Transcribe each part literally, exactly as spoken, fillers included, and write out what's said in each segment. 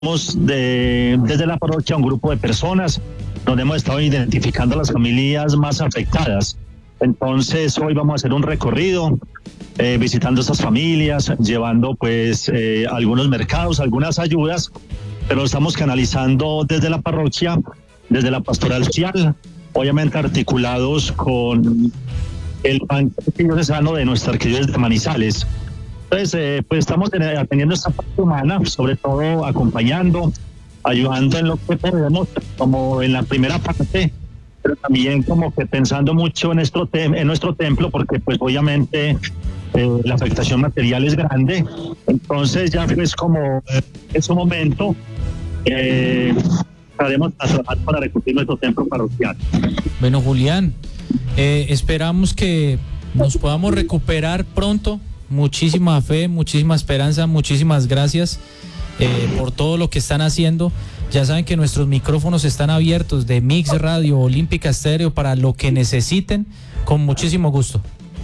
De, desde la parroquia un grupo de personas donde hemos estado identificando las familias más afectadas. Entonces hoy vamos a hacer un recorrido eh, visitando estas familias, llevando pues eh, algunos mercados, algunas ayudas, pero estamos canalizando desde la parroquia, desde la pastoral social, obviamente articulados con el banco diocesano de nuestra arquidiócesis de Manizales. Entonces, eh, pues estamos atendiendo esta parte humana, sobre todo acompañando, ayudando en lo que podemos, como en la primera parte, pero también como que pensando mucho en nuestro, tem- en nuestro templo, porque pues obviamente eh, la afectación material es grande. Entonces ya pues como eh, es un momento, eh, estaremos a trabajar para recuperar nuestro templo parroquial. Bueno, Julián, eh, esperamos que nos podamos recuperar pronto. Muchísima fe, muchísima esperanza, muchísimas gracias eh, por todo lo que están haciendo. Ya saben que nuestros micrófonos están abiertos de Mix Radio, Olímpica Estéreo, para lo que necesiten, con muchísimo gusto.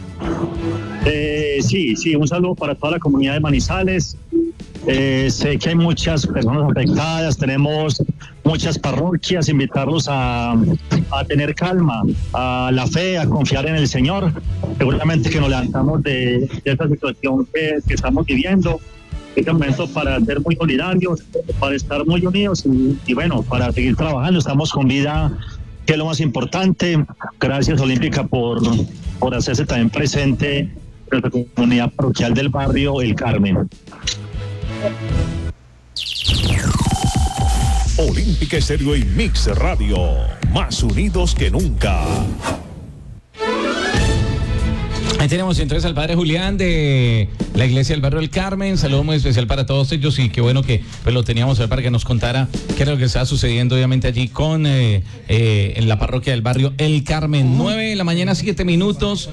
Eh, sí, sí, un saludo para toda la comunidad de Manizales. Eh, sé que hay muchas personas afectadas, tenemos muchas parroquias, invitarlos a, a tener calma, a la fe, a confiar en el Señor. Seguramente que nos levantamos de, de esta situación que, que estamos viviendo. Este momento para ser muy solidarios, para estar muy unidos y, y bueno, para seguir trabajando. Estamos con vida, que es lo más importante. Gracias, Olímpica, por, por hacerse también presente en nuestra comunidad parroquial del barrio El Carmen. Olímpica Estéreo y Mix Radio, más unidos que nunca. Ahí tenemos entonces al padre Julián de la iglesia del barrio del Carmen. Saludo muy especial para todos ellos y qué bueno que pues lo teníamos para que nos contara qué era lo que estaba sucediendo obviamente allí con eh, eh, en la parroquia del barrio El Carmen. nueve de la mañana, siete minutos.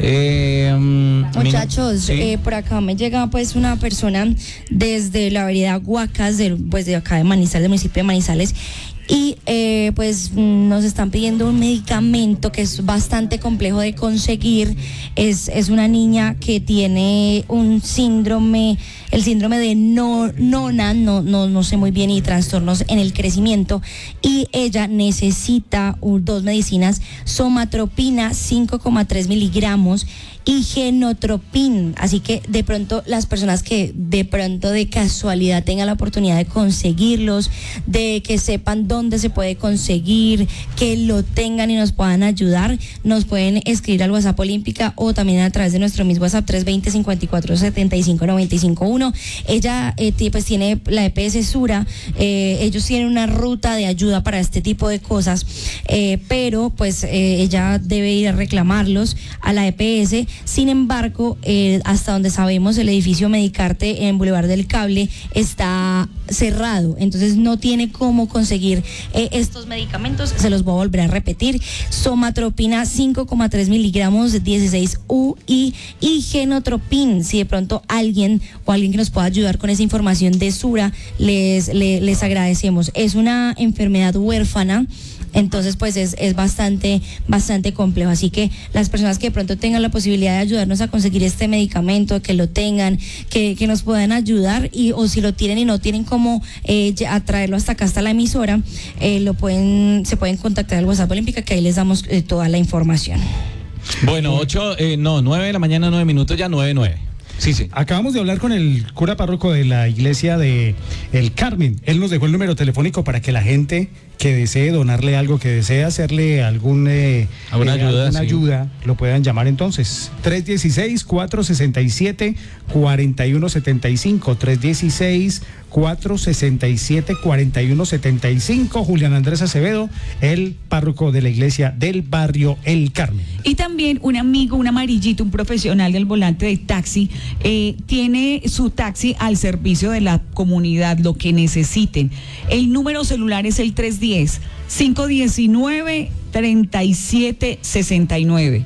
Eh, Muchachos, ¿sí? eh, por acá me llega pues una persona desde la vereda Huacas, de, pues de acá de Manizales, del municipio de Manizales. Y eh, pues nos están pidiendo un medicamento que es bastante complejo de conseguir. Es, es una niña que tiene un síndrome, el síndrome de no, Nona, no, no, no sé muy bien, y trastornos en el crecimiento. Y ella necesita uh, dos medicinas, somatropina cinco coma tres miligramos y genotropin. Así que de pronto las personas que de pronto de casualidad tengan la oportunidad de conseguirlos, de que sepan dónde se puede conseguir, que lo tengan y nos puedan ayudar, nos pueden escribir al WhatsApp Olímpica o también a través de nuestro mismo WhatsApp tres dos cero, cinco cuatro, siete cinco, nueve cinco uno. Ella eh, pues tiene la E P S Sura, eh, ellos tienen una ruta de ayuda para este tipo de cosas, eh, pero pues eh, ella debe ir a reclamarlos a la E P S. Sin embargo, eh, hasta donde sabemos, el edificio Medicarte en Boulevard del Cable está cerrado, entonces no tiene cómo conseguir eh, estos medicamentos. Se los voy a volver a repetir: somatropina cinco coma tres miligramos, dieciséis U I, y genotropin. Si de pronto alguien o alguien que nos pueda ayudar con esa información de Sura, les, les, les agradecemos. Es una enfermedad huérfana, entonces pues es, es bastante, bastante complejo, así que las personas que de pronto tengan la posibilidad de ayudarnos a conseguir este medicamento, que lo tengan, que, que nos puedan ayudar, y o si lo tienen y no tienen cómo eh, traerlo hasta acá, hasta la emisora, eh, lo pueden, se pueden contactar al WhatsApp Olímpica, que ahí les damos eh, toda la información. Bueno, ocho, eh, no, nueve de la mañana, nueve minutos, ya nueve, nueve. Sí, sí. Acabamos de hablar con el cura párroco de la iglesia de El Carmen. Él nos dejó el número telefónico para que la gente que desee donarle algo, que desee hacerle algún, eh, alguna, eh, ayuda, alguna sí. ayuda, lo puedan llamar entonces. tres uno seis, cuatro seis siete, cuatro uno siete cinco, tres uno seis, cuatro seis siete, cuatro uno siete cinco. Julián Andrés Acevedo, el párroco de la iglesia del barrio El Carmen. Y también un amigo, un amarillito, un profesional del volante de taxi, eh, tiene su taxi al servicio de la comunidad, lo que necesiten. El número celular es el tres uno cero, cinco uno nueve, tres siete seis nueve.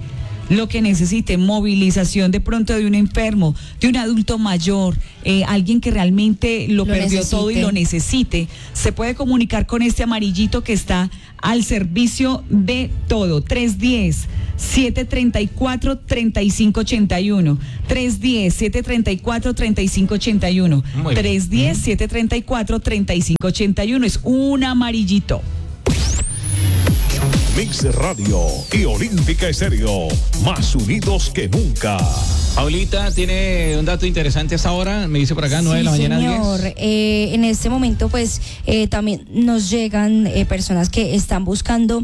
lo que necesite, movilización de pronto de un enfermo, de un adulto mayor, eh, alguien que realmente lo, Lo perdió necesite. todo y lo necesite, se puede comunicar con este amarillito que está al servicio de todo. tres diez, siete treinta y cuatro, treinta y cinco ochenta y uno. tres diez, siete treinta y cuatro, treinta y cinco ochenta y uno. Muy bien. tres diez, siete treinta y cuatro, treinta y cinco ochenta y uno. Es un amarillito. Mix Radio y Olímpica Estéreo, más unidos que nunca. Paulita tiene un dato interesante hasta ahora, me dice por acá, nueve de la mañana, señor. diez. Eh, en este momento, pues, eh, también nos llegan eh, personas que están buscando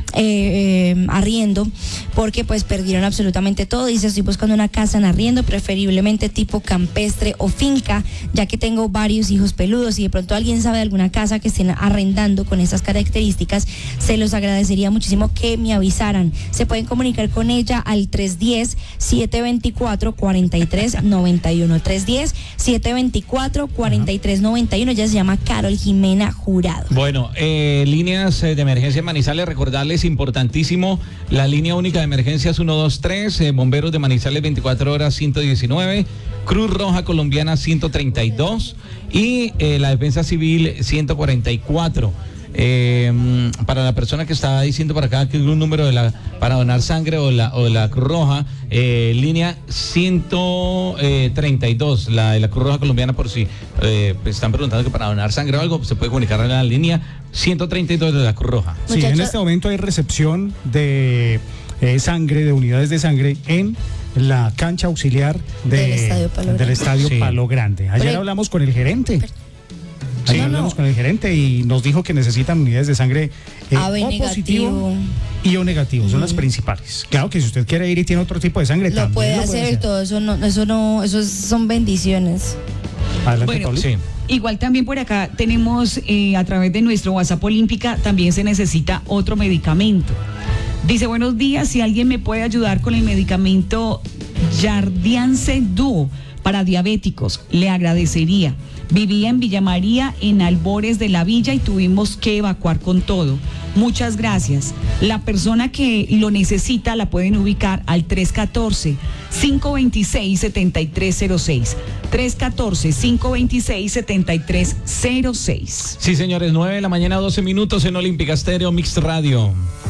eh, eh, arriendo, porque pues perdieron absolutamente todo. Dice, estoy buscando una casa en arriendo, preferiblemente tipo campestre o finca, ya que tengo varios hijos peludos y de pronto alguien sabe de alguna casa que estén arrendando con esas características, se los agradecería muchísimo que me avisaran. Se pueden comunicar con ella al tres diez, siete veinticuatro, cuarenta y tres noventa y uno. tres diez, siete veinticuatro, cuarenta y tres noventa y uno. Ella se llama Carol Jimena Jurado. Bueno, eh, líneas eh, de emergencia en Manizales, recordarles, importantísimo, la línea única de emergencias ciento veintitrés, eh, bomberos de Manizales veinticuatro horas ciento diecinueve, Cruz Roja Colombiana ciento treinta y dos y eh, la Defensa Civil ciento cuarenta y cuatro. Eh, para la persona que estaba diciendo por acá que es un número de la para donar sangre o la o la Cruz Roja, eh, línea ciento treinta y dos, la de la Cruz Roja Colombiana, por si eh, pues están preguntando que para donar sangre o algo, pues se puede comunicar a la línea ciento treinta y dos de la Cruz Roja. Sí, en este momento hay recepción de eh, sangre, de unidades de sangre en la cancha auxiliar de- Del Estadio Palo del Grande. Estadio Sí. Palo Grande. Ayer Pero- hablamos con el gerente. Ayer No, hablamos no. con el gerente y nos dijo que necesitan unidades de sangre eh, A B O positivo negativo. y O negativo, son las principales. Claro que si usted quiere ir y tiene otro tipo de sangre, Lo también puede lo hacer, todo eso no, eso no, eso son bendiciones. Adelante, Bueno, Pauli. Sí. Igual también por acá tenemos eh, a través de nuestro WhatsApp Olímpica, también se necesita otro medicamento. Dice, buenos días, si alguien me puede ayudar con el medicamento Jardiance Duo para diabéticos, le agradecería. Vivía en Villa María, en Albores de la Villa, y tuvimos que evacuar con todo. Muchas gracias. La persona que lo necesita la pueden ubicar al tres uno cuatro, cinco dos seis, siete tres cero seis. tres uno cuatro, cinco dos seis, siete tres cero seis. Sí, señores, nueve de la mañana, doce minutos en Olímpica Estéreo Mix Radio.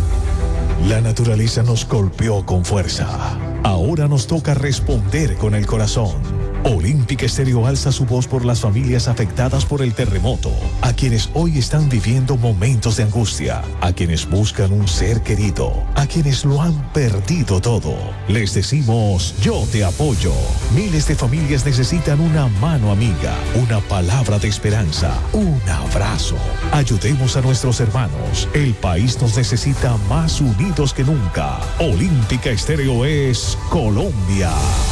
La naturaleza nos golpeó con fuerza. Ahora nos toca responder con el corazón. Olímpica Estéreo alza su voz por las familias afectadas por el terremoto, a quienes hoy están viviendo momentos de angustia, a quienes buscan un ser querido, a quienes lo han perdido todo. Les decimos, yo te apoyo. Miles de familias necesitan una mano amiga, una palabra de esperanza, un abrazo. Ayudemos a nuestros hermanos. El país nos necesita más unidos que nunca. Olímpica Estéreo es Colombia.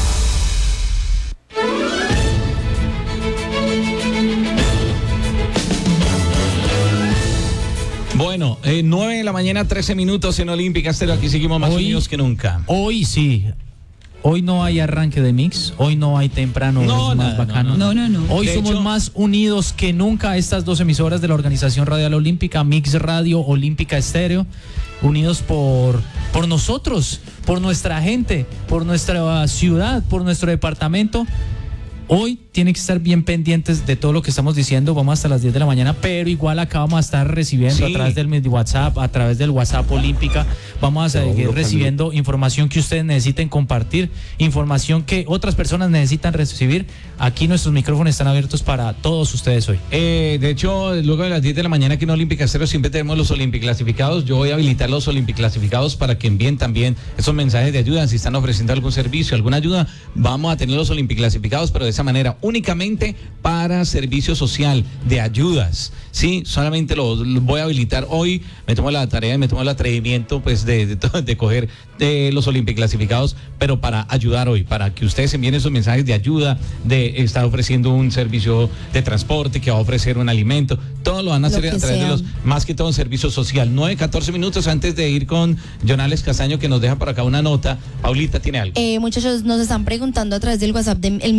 Bueno, eh, nueve de la mañana, trece minutos en Olímpica Estéreo. Aquí seguimos más Hoy- unidos que nunca. Hoy sí. Hoy no hay arranque de mix, hoy no hay temprano, No, es más nada, bacano. no, no, no. Hoy De somos hecho- más unidos que nunca estas dos emisoras de la Organización Radial Olímpica, Mix Radio, Olímpica Estéreo, unidos por, por nosotros, por nuestra gente, por nuestra ciudad, por nuestro departamento. Hoy tienen que estar bien pendientes de todo lo que estamos diciendo. Vamos hasta las diez de la mañana, pero igual acá vamos a estar recibiendo Sí. a través del WhatsApp, a través del WhatsApp Olímpica. Vamos a seguir recibiendo información que ustedes necesiten compartir, información que otras personas necesitan recibir. Aquí nuestros micrófonos están abiertos para todos ustedes hoy. Eh, de hecho, luego de las diez de la mañana aquí en Olímpica Estéreo siempre tenemos los Olimpiclasificados. Yo voy a habilitar los Olimpiclasificados para que envíen también esos mensajes de ayuda. Si están ofreciendo algún servicio, alguna ayuda, vamos a tener los Olimpiclasificados, pero de esa manera únicamente para servicio social de ayudas. Sí, solamente los lo voy a habilitar hoy. Me tomo la tarea, me tomo el atrevimiento pues de, de, de, de coger de los Olimpiclasificados, pero para ayudar hoy, para que ustedes envíen esos mensajes de ayuda, de estar ofreciendo un servicio de transporte, que va a ofrecer un alimento. Todo lo van a Lo hacer a que través sea. de los, más que todo un servicio social. nueve, catorce minutos antes de ir con Jonales Castaño, que nos deja por acá una nota. Paulita, ¿tiene algo? Eh, muchachos, nos están preguntando a través del WhatsApp, del el Mix WhatsApp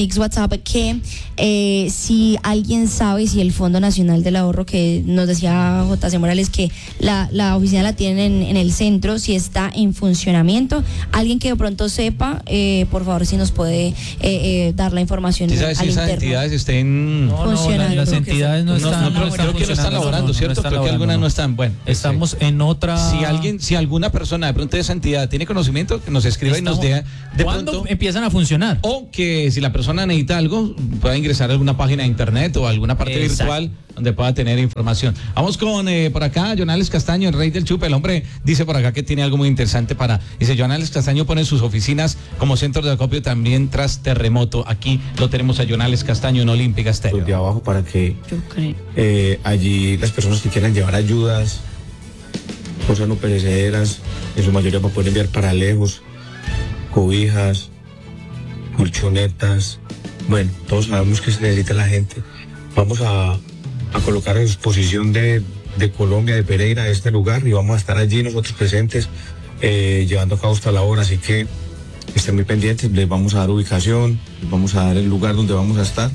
WhatsApp que eh, si alguien sabe si el Fondo Nacional del Ahorro, que nos decía J C Morales que la, la oficina la tienen en, en el centro, si está en funcionamiento, alguien que de pronto sepa, eh, por favor, si nos puede eh, eh, dar la información. ¿Sí sabes si esas entidades estén no, no, la, las entidades no, no están, no, no, creo, creo que no están laborando, ¿cierto? No están creo laborando, que algunas no están. Bueno, estamos ese. en otra. Si alguien, si alguna persona de pronto de esa entidad tiene conocimiento, que nos escriba estamos, y nos diga de ¿cuándo pronto empiezan a funcionar? O que si la persona necesita algo, pueda ingresar a alguna página de internet o a alguna parte Exacto. virtual donde pueda tener información. Vamos con eh, por acá, Jonales Castaño, el rey del chupe. El hombre dice por acá que tiene algo muy interesante para. Dice, Jonales Castaño pone sus oficinas como centro de acopio también tras terremoto. Aquí lo tenemos a Jonales Castaño en Olímpica Estéreo. De abajo para que eh, allí las personas que quieran llevar ayudas, cosas no perecederas, en su mayoría para poder enviar para lejos, cobijas, colchonetas. Bueno, todos sabemos que se necesita la gente. Vamos a, a colocar a disposición de, de Colombia, de Pereira, este lugar, y vamos a estar allí nosotros presentes eh, llevando a cabo esta labor, así que estén muy pendientes. Les vamos a dar ubicación, les vamos a dar el lugar donde vamos a estar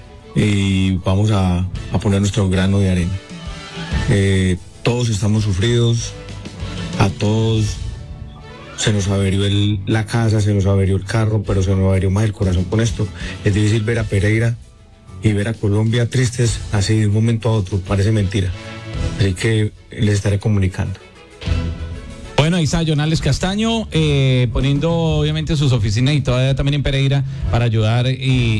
y vamos a, a poner nuestro grano de arena. Eh, todos estamos sufridos, a todos se nos averió el, la casa, se nos averió el carro, pero se nos averió más el corazón con esto. Es difícil ver a Pereira y ver a Colombia tristes así de un momento a otro, parece mentira. Así que les estaré comunicando. Bueno, ahí está Jonales Castaño eh, poniendo obviamente sus oficinas y todavía también en Pereira para ayudar y,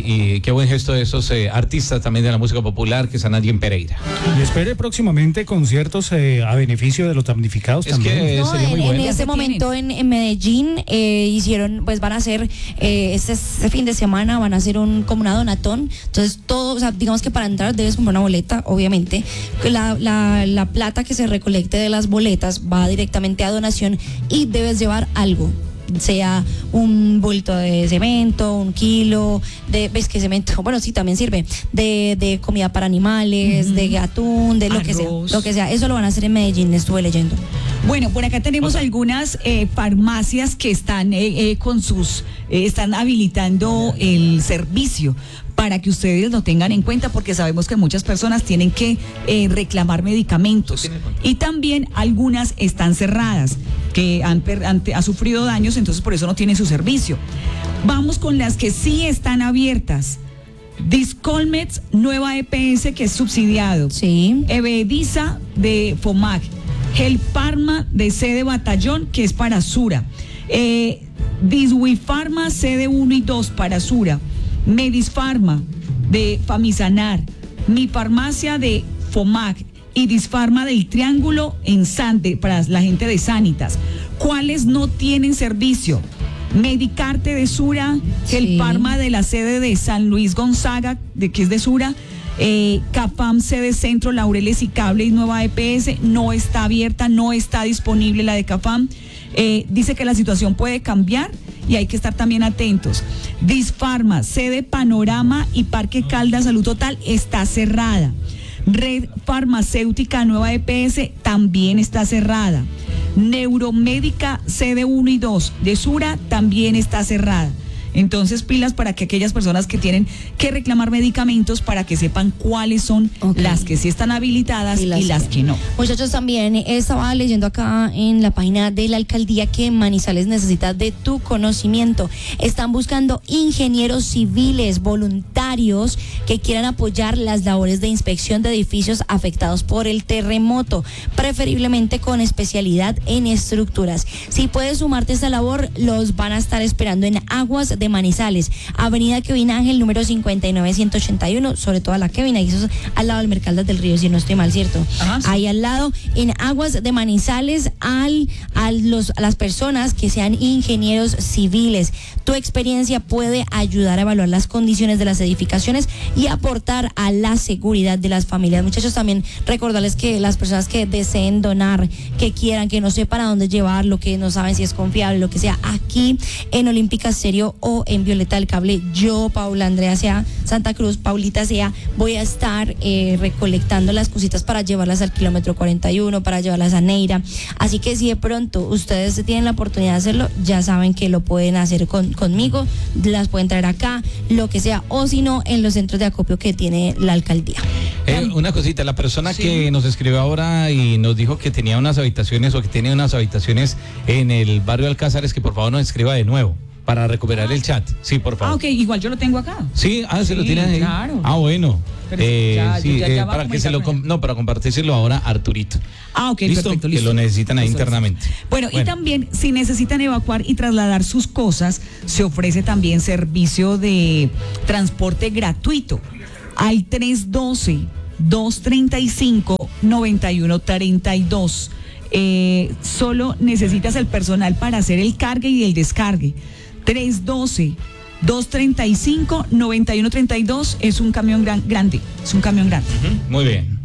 y qué buen gesto de esos eh, artistas también de la música popular que están allí en Pereira. Y espere próximamente conciertos eh, a beneficio de los damnificados es también. Que no, sería en, muy bueno. en este momento en, en Medellín eh, hicieron, pues van a hacer eh, este, este fin de semana van a hacer un como una donatón. Entonces todo, o sea, digamos que para entrar debes comprar una boleta, obviamente. La, la, la plata que se recolecte de las boletas va directamente a donación y debes llevar algo, sea un bulto de cemento, un kilo de, ves que cemento, bueno sí también sirve, de, de comida para animales, uh-huh. de atún, de lo Arroz. que sea, lo que sea, eso lo van a hacer en Medellín, estuve leyendo. Bueno, por acá tenemos o sea, algunas eh, farmacias que están eh, eh, con sus, eh, están habilitando el servicio para que ustedes lo tengan en cuenta, porque sabemos que muchas personas tienen que eh, reclamar medicamentos y también algunas están cerradas, que han, han, han sufrido daños, entonces por eso no tienen su servicio. Vamos con las que sí están abiertas. Discolmex, Nueva E P S, que es subsidiado. Sí. Evediza de FOMAC. Gelparma de sede Batallón, que es para Sura. Eh, Diswifarma, sede uno y dos para Sura. Medisfarma de Famisanar, Mi Farmacia de FOMAC y Disfarma del Triángulo en Sante para la gente de Sanitas. ¿Cuáles no tienen servicio? Medicarte de Sura, sí. Gelparma de la sede de San Luis Gonzaga, de que es de Sura, eh, CAFAM sede Centro, Laureles y Cable y Nueva E P S, no está abierta, no está disponible la de CAFAM. Eh, dice que la situación puede cambiar y hay que estar también atentos. Disfarma, sede Panorama y Parque Caldas Salud Total está cerrada. Red Farmacéutica Nueva E P S también está cerrada. Neuromédica, sede uno y dos de Sura también está cerrada. Entonces, pilas para que aquellas personas que tienen que reclamar medicamentos, para que sepan cuáles son okay. las que sí están habilitadas y las, y las que no. Muchachos, también estaba leyendo acá en la página de la alcaldía que Manizales necesita de tu conocimiento. Están buscando ingenieros civiles voluntarios que quieran apoyar las labores de inspección de edificios afectados por el terremoto, preferiblemente con especialidad en estructuras. Si puedes sumarte a esta labor, los van a estar esperando en Aguas de Manizales, Avenida Kevin Ángel, número cincuenta y nueve ciento ochenta y uno, sobre todo a la Kevin, ahí eso es al lado del Mercado del Río, si no estoy mal, ¿cierto? Ajá, sí. Ahí al lado, en Aguas de Manizales, al, a, los, a las personas que sean ingenieros civiles. Tu experiencia puede ayudar a evaluar las condiciones de las edificaciones y aportar a la seguridad de las familias. Muchachos, también recordarles que las personas que deseen donar, que quieran, que no sepan a dónde llevarlo, que no saben si es confiable, lo que sea, aquí en Olímpica Estéreo o en Violeta del Cable, yo, Paula Andrea Sea, Santa Cruz, Paulita Sea, voy a estar eh, recolectando las cositas para llevarlas al kilómetro cuarenta y uno, para llevarlas a Neira. Así que si de pronto ustedes tienen la oportunidad de hacerlo, ya saben que lo pueden hacer con, conmigo, las pueden traer acá, lo que sea, o si no, en los centros de acopio que tiene la alcaldía. Eh, una cosita, la persona sí. que nos escribió ahora y nos dijo que tenía unas habitaciones o que tiene unas habitaciones en el barrio Alcázares, que por favor nos escriba de nuevo para recuperar ah. el chat. Sí, por favor. Ah, ok, igual yo lo tengo acá. Sí, ah, se sí, lo tiene ahí. Claro. Ah, bueno. Pero eh, ya, sí, ya, ya eh, para que se lo com- no, para compartírselo ahora a Arturito. Ah, ok, ¿Listo? perfecto, listo. Que lo necesitan ahí Eso internamente. Es. Bueno, bueno, y también si necesitan evacuar y trasladar sus cosas, se ofrece también servicio de transporte gratuito al tres uno dos, dos tres cinco, nueve uno tres dos. Eh, solo necesitas el personal para hacer el cargue y el descargue. tres uno dos, dos tres cinco, nueve uno tres dos es un camión gran, grande, es un camión grande. Uh-huh. Muy bien.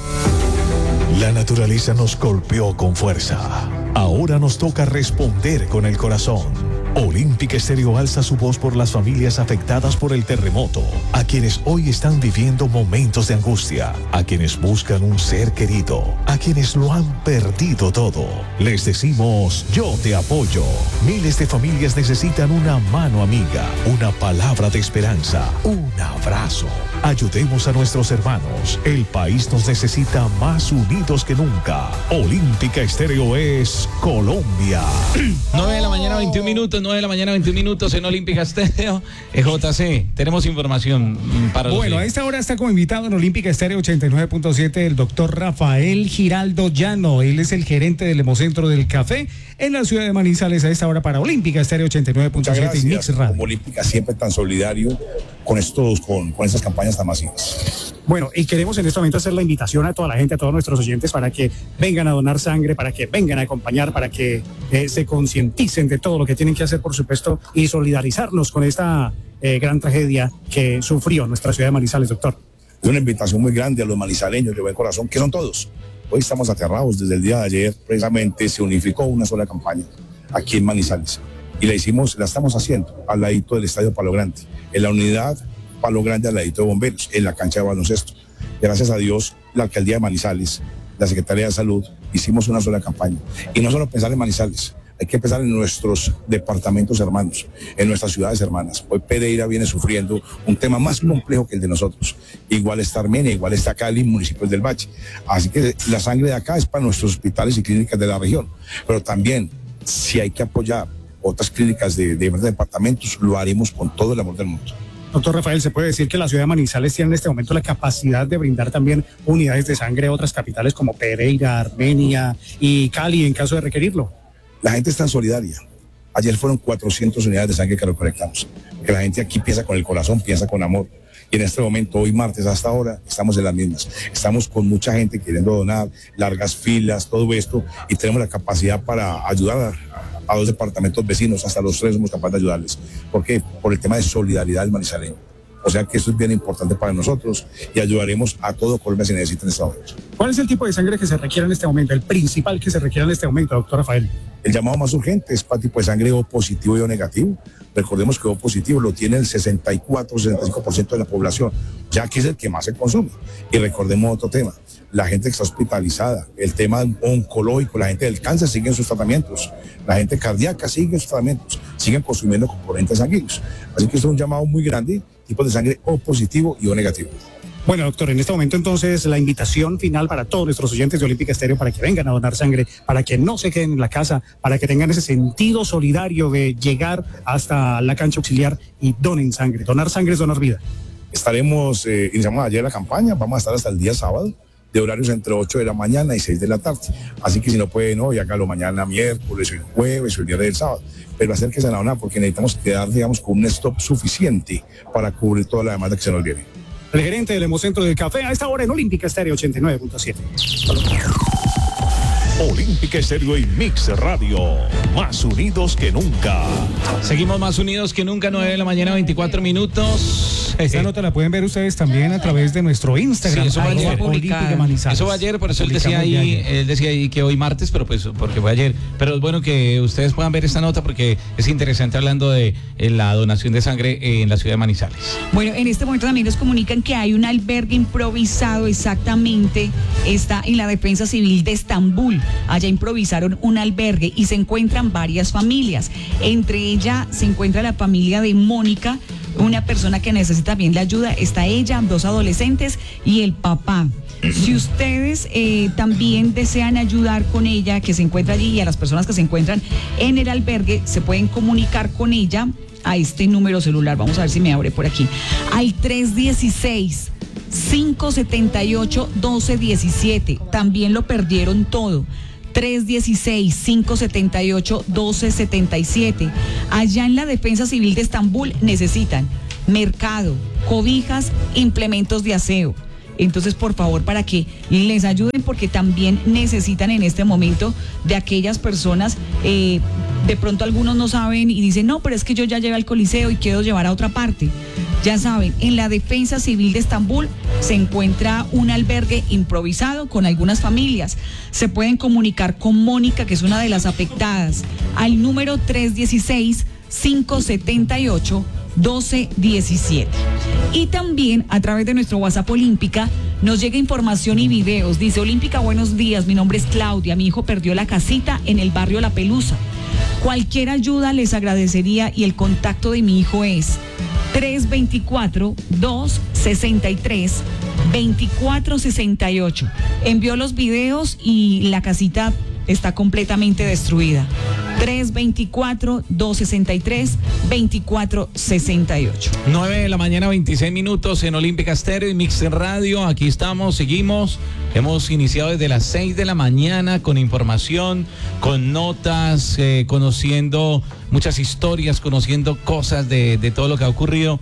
La naturaleza nos golpeó con fuerza. Ahora nos toca responder con el corazón. Olímpica Estéreo alza su voz por las familias afectadas por el terremoto, a quienes hoy están viviendo momentos de angustia, a quienes buscan un ser querido, a quienes lo han perdido todo. Les decimos, yo te apoyo. Miles de familias necesitan una mano amiga, una palabra de esperanza, un abrazo. Ayudemos a nuestros hermanos. El país nos necesita más unidos que nunca. Olímpica Estéreo es Colombia. nueve de la mañana, veintiún minutos, nueve de la mañana, veintiún minutos en Olímpica Estéreo. E J C, tenemos información para los Bueno, a esta hora está como invitado en Olímpica Estéreo ochenta y nueve punto siete el doctor Rafael Giraldo Llano. Él es el gerente del Hemocentro del Café en la ciudad de Manizales a esta hora para Olímpica Estéreo ochenta y nueve punto siete y Mix Radio. Como Olímpica siempre tan solidario con estos, con, con estas campañas tan masivas. Bueno, y queremos en este momento hacer la invitación a toda la gente, a todos nuestros oyentes, para que vengan a donar sangre, para que vengan a acompañar, para que eh, se concienticen de todo lo que tienen que hacer, por supuesto, y solidarizarnos con esta eh, gran tragedia que sufrió nuestra ciudad de Manizales, doctor. Es una invitación muy grande a los manizaleños de buen corazón, que son todos. Hoy estamos aterrados. Desde el día de ayer, precisamente, se unificó una sola campaña aquí en Manizales. Y la hicimos, la estamos haciendo al ladito del Estadio Palo Grande, en la unidad Palo Grande al ladito de Bomberos, en la cancha de baloncesto. Gracias a Dios, la alcaldía de Manizales, la Secretaría de Salud, hicimos una sola campaña. Y no solo pensar en Manizales, hay que pensar en nuestros departamentos hermanos, en nuestras ciudades hermanas. Hoy Pereira viene sufriendo un tema más complejo que el de nosotros. Igual está Armenia, igual está Cali, municipios del Valle. Así que la sangre de acá es para nuestros hospitales y clínicas de la región. Pero también, si hay que apoyar otras clínicas de, de departamentos, lo haremos con todo el amor del mundo. Doctor Rafael, ¿se puede decir que la ciudad de Manizales tiene en este momento la capacidad de brindar también unidades de sangre a otras capitales como Pereira, Armenia y Cali en caso de requerirlo? La gente es tan solidaria. Ayer fueron cuatrocientas unidades de sangre que recolectamos. Que la gente aquí piensa con el corazón, piensa con amor. Y en este momento, hoy martes hasta ahora, estamos en las mismas. Estamos con mucha gente queriendo donar, largas filas, todo esto, y tenemos la capacidad para ayudar a, a dos departamentos vecinos, hasta los tres somos capaces de ayudarles. ¿Por qué? Por el tema de solidaridad del manizaleño. O sea que eso es bien importante para nosotros y ayudaremos a todo Colombia si necesitan este momento. ¿Cuál es el tipo de sangre que se requiere en este momento, el principal que se requiere en este momento, doctor Rafael? El llamado más urgente es para tipo de sangre O positivo y O negativo. Recordemos que O positivo lo tiene el sesenta y cuatro, sesenta y cinco por ciento de la población, ya que es el que más se consume. Y recordemos otro tema, la gente que está hospitalizada, el tema oncológico, la gente del cáncer sigue en sus tratamientos, la gente cardíaca sigue en sus tratamientos, siguen consumiendo componentes sanguíneos. Así que esto es un llamado muy grande, tipos de sangre O positivo y O negativo. Bueno, doctor, en este momento entonces la invitación final para todos nuestros oyentes de Olímpica Estéreo para que vengan a donar sangre, para que no se queden en la casa, para que tengan ese sentido solidario de llegar hasta la cancha auxiliar y donen sangre. Donar sangre es donar vida. Estaremos, eh, iniciamos ayer la campaña, vamos a estar hasta el día sábado, de horarios entre ocho de la mañana y seis de la tarde. Así que si no pueden hoy, hágalo mañana miércoles, o el jueves o el día del sábado. Pero acérquense a la donar porque necesitamos quedar, digamos, con un stock suficiente para cubrir toda la demanda que se nos viene. El gerente del Hemocentro del Café a esta hora en Olímpica Estéreo ochenta y nueve punto siete. Olímpica Estéreo y Mix Radio, más unidos que nunca. Seguimos más unidos que nunca, nueve de la mañana, veinticuatro minutos. muchachos. Esta nota la pueden ver ustedes también a través de nuestro Instagram. Sí, eso va ayer. Olímpica Manizales. Eso va ayer, por eso él decía ahí, él decía ahí que hoy martes, pero pues porque fue ayer. Pero es bueno que ustedes puedan ver esta nota porque es interesante hablando de eh, la donación de sangre en la ciudad de Manizales. Bueno, en este momento también nos comunican que hay un albergue improvisado, exactamente, está en la Defensa Civil de Estambul. Allá improvisaron un albergue y se encuentran varias familias. Entre ellas se encuentra la familia de Mónica, una persona que necesita bien la ayuda. Está ella, dos adolescentes y el papá. Si ustedes eh, también desean ayudar con ella, que se encuentra allí, y a las personas que se encuentran en el albergue, se pueden comunicar con ella a este número celular. Vamos a ver si me abre por aquí. Al tres dieciséis, cinco setenta y ocho, doce diecisiete. También lo perdieron todo. tres dieciséis, cinco setenta y ocho, doce setenta y siete. Allá en la Defensa Civil de Estambul necesitan mercado, cobijas, implementos de aseo. Entonces, por favor, para que les ayuden, porque también necesitan en este momento de aquellas personas, eh, de pronto algunos no saben y dicen, no, pero es que yo ya llevé al Coliseo y quiero llevar a otra parte. Ya saben, en la Defensa Civil de Estambul se encuentra un albergue improvisado con algunas familias. Se pueden comunicar con Mónica, que es una de las afectadas, al número tres dieciséis, cinco setenta y ocho, doce diecisiete. Y también a través de nuestro WhatsApp Olímpica nos llega información y videos. Dice: Olímpica, buenos días, mi nombre es Claudia, mi hijo perdió la casita en el barrio La Pelusa. Cualquier ayuda les agradecería y el contacto de mi hijo es tres veinticuatro, dos sesenta y tres, veinticuatro sesenta y ocho. Envió los videos y la casita está completamente destruida. tres veinticuatro, dos sesenta y tres, veinticuatro sesenta y ocho. nueve de la mañana, veintiséis minutos en Olímpica Estéreo y Mix Radio. Aquí estamos, seguimos. Hemos iniciado desde las seis de la mañana con información, con notas, eh, conociendo muchas historias, conociendo cosas de, de todo lo que ha ocurrido,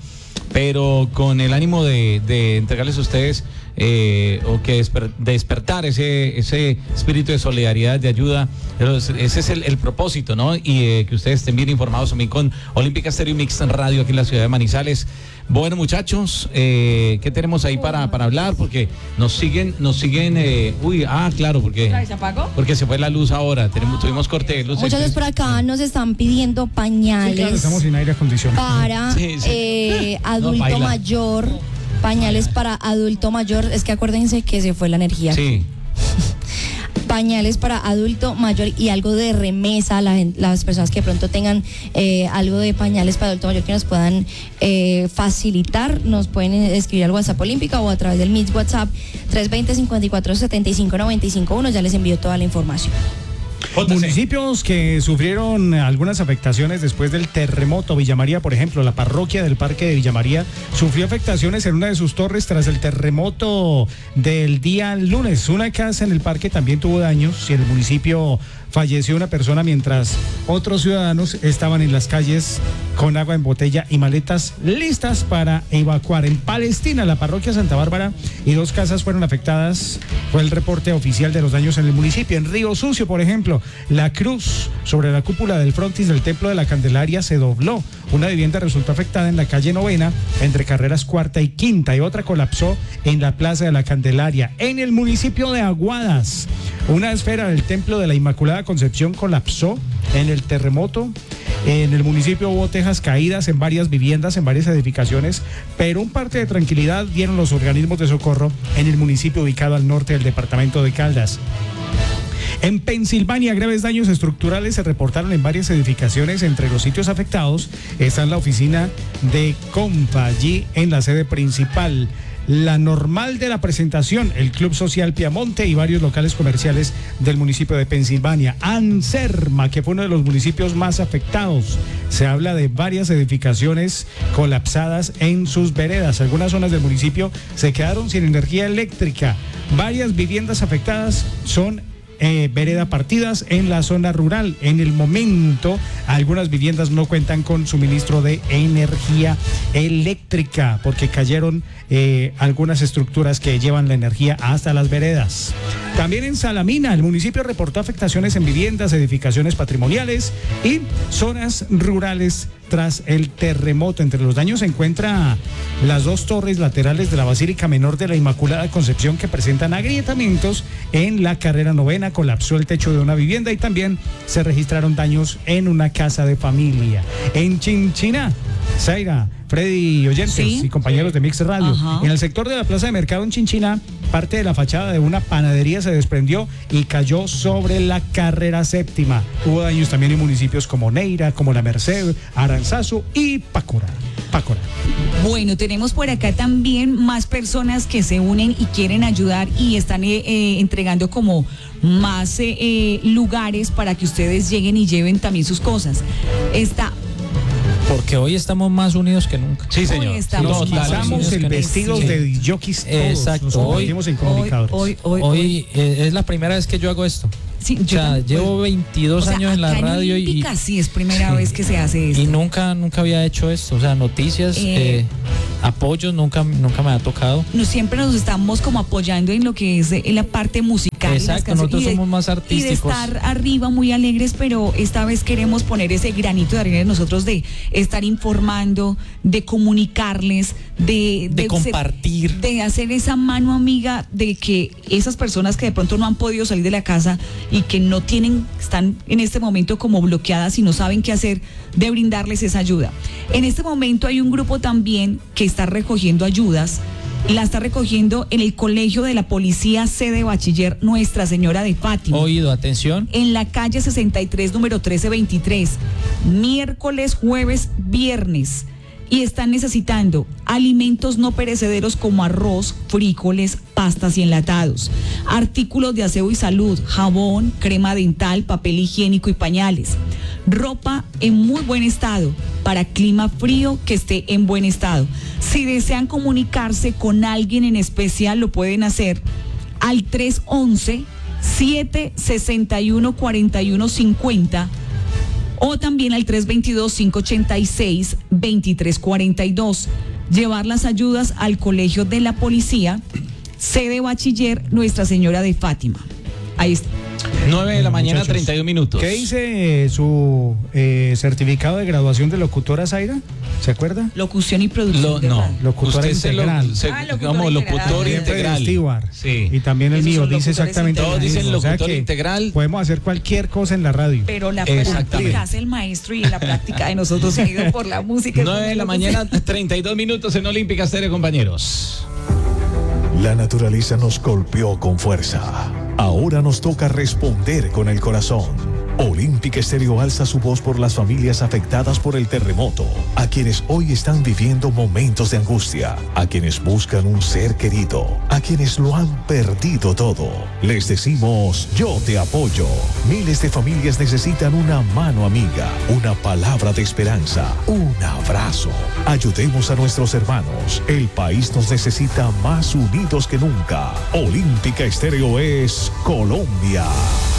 pero con el ánimo de, de entregarles a ustedes eh, o que desper, despertar ese, ese espíritu de solidaridad, de ayuda. Ese es el, el propósito, ¿no? Y eh, que ustedes estén bien informados también con Olímpica Estéreo y Mix Radio aquí en la ciudad de Manizales. Bueno, muchachos, eh, ¿qué tenemos ahí para, para hablar? Porque nos siguen, nos siguen, eh, uy, ah, claro, porque, ¿Se apagó? porque se fue la luz ahora, tenemos, tuvimos corte de luz. Muchachos, por acá nos están pidiendo pañales. Sí, claro, estamos sin aire acondicionado. Para Sí, sí. eh, adulto No, mayor, pañales para adulto mayor. Es que acuérdense que se fue la energía. Sí. Pañales para adulto mayor y algo de remesa, la, las personas que de pronto tengan eh, algo de pañales para adulto mayor que nos puedan eh, facilitar, nos pueden escribir al WhatsApp Olímpica o a través del Mix WhatsApp tres veinte, cincuenta y cuatro setenta y cinco noventa y cinco uno. Ya les envío toda la información. Municipios que sufrieron algunas afectaciones después del terremoto. Villa María, por ejemplo, la parroquia del Parque de Villa María sufrió afectaciones en una de sus torres tras el terremoto del día lunes. Una casa en el parque también tuvo daños y en el municipio falleció una persona mientras otros ciudadanos estaban en las calles con agua en botella y maletas listas para evacuar. En Palestina, la parroquia Santa Bárbara y dos casas fueron afectadas. Fue el reporte oficial de los daños en el municipio. En Río Sucio, por ejemplo, la cruz sobre la cúpula del frontis del Templo de la Candelaria se dobló. Una vivienda resultó afectada en la calle Novena, entre carreras cuarta y quinta, y otra colapsó en la Plaza de la Candelaria. En el municipio de Aguadas, una esfera del Templo de la Inmaculada Concepción colapsó en el terremoto. En el municipio hubo tejas caídas en varias viviendas, en varias edificaciones, pero un parte de tranquilidad dieron los organismos de socorro en el municipio ubicado al norte del departamento de Caldas. En Pensilvania, graves daños estructurales se reportaron en varias edificaciones. Entre los sitios afectados está la oficina de Compa, allí en la sede principal. La Normal de la Presentación, el Club Social Piamonte y varios locales comerciales del municipio de Pensilvania. Anserma, que fue uno de los municipios más afectados. Se habla de varias edificaciones colapsadas en sus veredas. Algunas zonas del municipio se quedaron sin energía eléctrica. Varias viviendas afectadas son Eh, vereda partidas en la zona rural. En el momento, algunas viviendas no cuentan con suministro de energía eléctrica porque cayeron eh, algunas estructuras que llevan la energía hasta las veredas. También en Salamina, el municipio reportó afectaciones en viviendas, edificaciones patrimoniales y zonas rurales tras el terremoto. Entre los daños se encuentra las dos torres laterales de la Basílica Menor de la Inmaculada Concepción, que presentan agrietamientos en la carrera novena, colapsó el techo de una vivienda y también se registraron daños en una casa de familia. En Chinchiná, Zaira, Freddy, oyentes ¿Sí? y compañeros de Mix Radio, Ajá. en el sector de la Plaza de Mercado en Chinchiná, parte de la fachada de una panadería se desprendió y cayó sobre la carrera séptima. Hubo daños también en municipios como Neira, como La Merced, Aranzazu y Pácora. Pácora. Bueno, tenemos por acá también más personas que se unen y quieren ayudar y están eh, eh, entregando como más eh, eh, lugares para que ustedes lleguen y lleven también sus cosas. Está Porque hoy estamos más unidos que nunca. Sí, señor. Hoy estamos Nos más quitamos unidos el que vestido nunca. de disjockeys todos. Exacto. Nos convertimos en Hoy, comunicadores. hoy, hoy, Hoy eh, es la primera vez que yo hago esto. Sí, O yo sea, también, llevo pues, veintidós o sea, años en la acá radio y, Olímpica sí es primera Sí. vez que se hace esto. y nunca, nunca había hecho esto. O sea, noticias, Eh. eh, apoyos, nunca, nunca me ha tocado. Nos, siempre nos estamos como apoyando en lo que es eh, en la parte musical. y las Exacto, canciones, nosotros y de- somos más Y de artísticos. estar arriba muy alegres, pero esta vez queremos poner ese granito de arena de nosotros de estar informando, de comunicarles, de, De ser- compartir. de hacer esa mano amiga de que esas personas que de pronto no han podido salir de la casa y que no tienen, están en este momento como bloqueadas y no saben qué hacer, de brindarles esa ayuda. En este momento hay un grupo también que está recogiendo ayudas. La está recogiendo en el colegio de la policía sede bachiller Nuestra Señora de Fátima. Oído, atención. En la calle sesenta y tres, número trece veintitrés, miércoles, jueves, viernes. Y están necesitando alimentos no perecederos como arroz, frijoles, pastas y enlatados, artículos de aseo y salud, jabón, crema dental, papel higiénico y pañales, ropa en muy buen estado, para clima frío que esté en buen estado. Si desean comunicarse con alguien en especial, lo pueden hacer al tres once, siete sesenta y uno, cuarenta y uno cincuenta o también al tres veintidós, cinco ochenta y seis, veintitrés cuarenta y dos. Llevar las ayudas al colegio de la policía, sede bachiller Nuestra Señora de Fátima. Ahí está. nueve de la mañana, Muchachos, treinta y un minutos. ¿Qué dice eh, su eh, certificado de graduación de locutora, Zaira? ¿Se acuerda? Locución y producción. Lo- de no, radio. Locutora usted se lo- integral. se- Ah, locutor como integral. locutor Ah, Siempre de integral. Stewart. Sí. Y también el Esos mío son dice locutores exactamente lo Todos dicen mismo. O sea locutor que integral. podemos hacer cualquier cosa en la radio. Pero la práctica Exactamente. hace el maestro y la práctica de nosotros se ha ido por la música. nueve de la mañana, treinta y dos minutos en Olímpica Estéreo, compañeros. La naturaleza nos golpeó con fuerza. Ahora nos toca responder con el corazón. Olímpica Estéreo alza su voz por las familias afectadas por el terremoto, a quienes hoy están viviendo momentos de angustia, a quienes buscan un ser querido, a quienes lo han perdido todo. Les decimos, yo te apoyo. Miles de familias necesitan una mano amiga, una palabra de esperanza, un abrazo. Ayudemos a nuestros hermanos. El país nos necesita más unidos que nunca. Olímpica Estéreo es Colombia.